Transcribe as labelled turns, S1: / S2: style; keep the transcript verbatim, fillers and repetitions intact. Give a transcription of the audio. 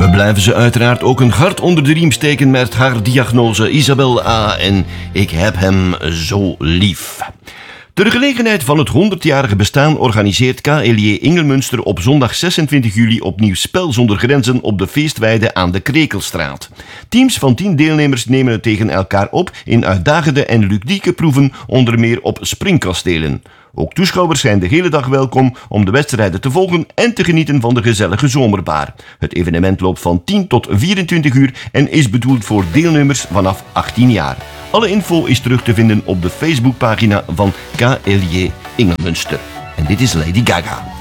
S1: blijven ze uiteraard ook een hart onder de riem steken met haar diagnose Isabel A. En ik heb hem zo lief. Ter gelegenheid van het honderdjarige bestaan organiseert K L J Ingelmunster op zondag zesentwintig juli opnieuw Spel zonder Grenzen op de feestweide aan de Krekelstraat. Teams van tien deelnemers nemen het tegen elkaar op in uitdagende en ludieke proeven, onder meer op springkastelen. Ook toeschouwers zijn de hele dag welkom om de wedstrijden te volgen en te genieten van de gezellige zomerbaar. Het evenement loopt van tien tot vierentwintig uur en is bedoeld voor deelnemers vanaf achttien jaar. Alle info is terug te vinden op de Facebookpagina van K L J Ingelmunster. En dit is Lady Gaga.